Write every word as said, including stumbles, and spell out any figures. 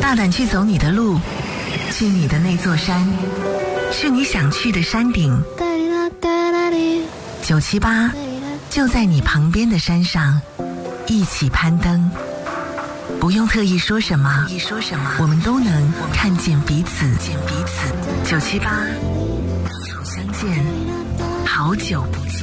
大胆去走你的路，去你的那座山，去你想去的山顶。九七八就在你旁边的山上，一起攀登。不用特意说什么，我们都能看见彼此。九七八，相见，好久不见。